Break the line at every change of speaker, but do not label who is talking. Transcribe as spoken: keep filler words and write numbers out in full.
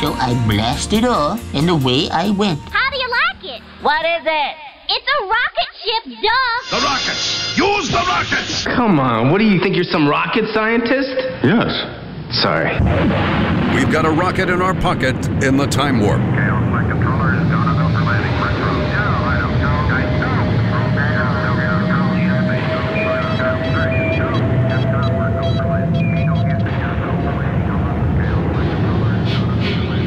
So I blasted off, and away I went.
How do you like it?
What is it?
It's a rocket ship, duh!
The rockets! Use the rockets!
Come on, what do you think, you're some rocket scientist?
Yes.
Sorry.
We've got a rocket in our pocket in the time warp.